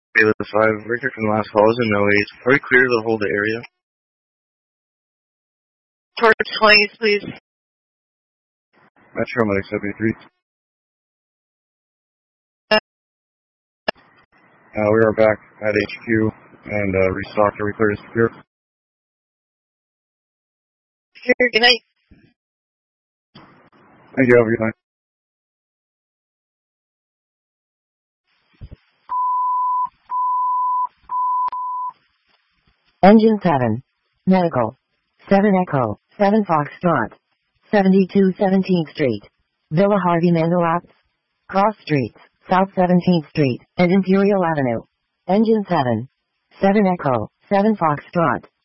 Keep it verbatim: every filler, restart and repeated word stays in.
Bailiff five, Richard from the last call is in no eight. Are we clear to hold the area? Torch twenties, please. Metro Medic seventy-three. Uh, we are back at H Q and uh, restocked. Are we clear to secure? Here, good night. Thank you, have a good night. Engine seven. Medical. seven Echo. seven Foxtrot. seventy-two seventeenth Street. Villa Harvey Mandelapps. Cross Streets, South seventeenth Street, and Imperial Avenue. Engine seven. seven Echo. seven Foxtrot.